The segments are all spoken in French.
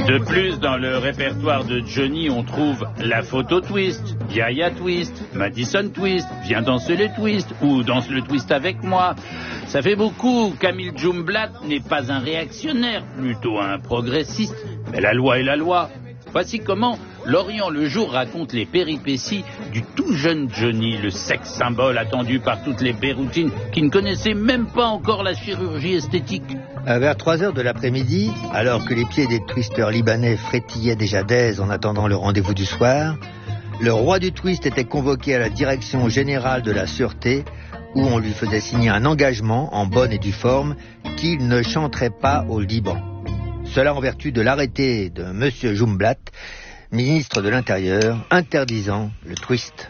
De plus, dans le répertoire de Johnny, on trouve la photo twist, Yaya twist, Madison twist, viens danser le twist, ou danse le twist avec moi. Ça fait beaucoup. Camille Jumblatt n'est pas un réactionnaire, plutôt un progressiste, mais la loi est la loi. Voici comment Lorient le Jour raconte les péripéties du tout jeune Johnny, le sexe symbole attendu par toutes les Beyrouthines qui ne connaissaient même pas encore la chirurgie esthétique. Vers 3 heures de l'après-midi, alors que les pieds des twisters libanais frétillaient déjà d'aise en attendant le rendez-vous du soir, le roi du twist était convoqué à la direction générale de la sûreté où on lui faisait signer un engagement en bonne et due forme qu'il ne chanterait pas au Liban. Cela en vertu de l'arrêté de M. Jumblatt, ministre de l'Intérieur, interdisant le twist.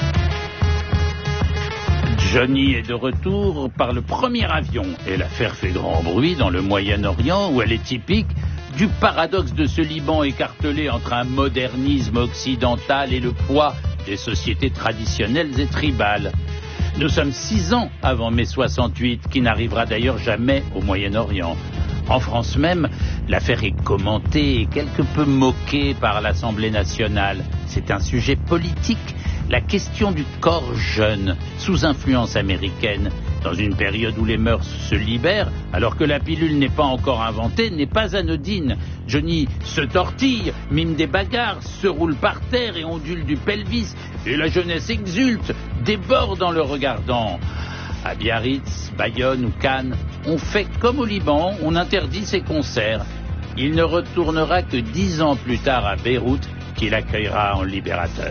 Johnny est de retour par le premier avion et l'affaire fait grand bruit dans le Moyen-Orient où elle est typique du paradoxe de ce Liban écartelé entre un modernisme occidental et le poids des sociétés traditionnelles et tribales. Nous sommes 6 ans avant mai 68, qui n'arrivera d'ailleurs jamais au Moyen-Orient. En France même, l'affaire est commentée et quelque peu moquée par l'Assemblée nationale. C'est un sujet politique, la question du corps jeune, sous influence américaine, dans une période où les mœurs se libèrent, alors que la pilule n'est pas encore inventée, n'est pas anodine. Johnny se tortille, mime des bagarres, se roule par terre et ondule du pelvis, et la jeunesse exulte, déborde en le regardant. À Biarritz, Bayonne ou Cannes, on fait comme au Liban, on interdit ses concerts. Il ne retournera que 10 ans plus tard à Beyrouth, qu'il accueillera en libérateur.